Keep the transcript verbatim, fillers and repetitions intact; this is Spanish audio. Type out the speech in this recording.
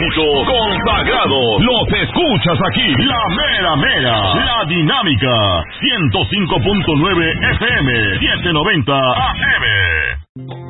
único, consagrado. Los escuchas aquí. La mera mera. La dinámica. ciento cinco punto nueve F M. setecientos noventa A M.